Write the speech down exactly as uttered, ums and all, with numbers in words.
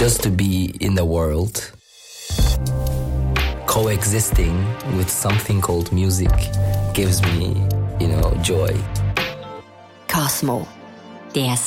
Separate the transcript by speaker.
Speaker 1: just to be in the world, coexisting with something called music gives me, you know, joy.
Speaker 2: Cosmo, der